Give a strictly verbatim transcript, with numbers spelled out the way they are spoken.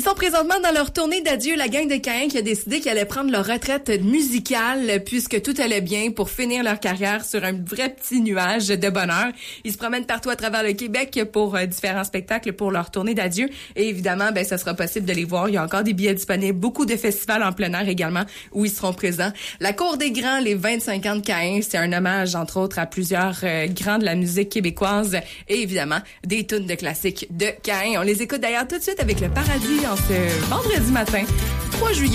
sont présentement dans leur tournée d'adieu, la gang de Caen qui a décidé qu'elle allait prendre leur retraite musicale puisque tout allait bien pour finir leur carrière sur un vrai petit nuage de bonheur. Ils se promènent partout à travers le Québec pour euh, différents spectacles pour leur tournée d'adieu. Et évidemment, ben ça sera possible de les voir. Il y a encore des billets disponibles, beaucoup de festivals en plein air également où ils seront présents. La Cour des Grands, les vingt-cinq ans de Caen, c'est un hommage entre autres à plusieurs euh, grands de la musique québécoise et évidemment des tunes de classiques de Caen. On les écoute d'ailleurs tout de suite avec Le Paradis en ce vendredi matin, trois juillet.